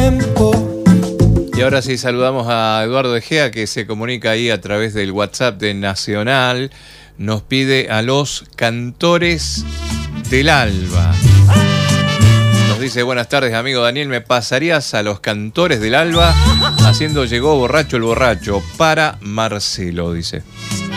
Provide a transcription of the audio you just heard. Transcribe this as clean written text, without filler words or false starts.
tiempo. Y ahora sí saludamos a Eduardo Egea, que se comunica ahí a través del WhatsApp de Nacional. Nos pide a los cantores del Alba. Nos dice: buenas tardes, amigo Daniel, ¿me pasarías a los cantores del Alba haciendo Llegó borracho el borracho? Para Marcelo, dice.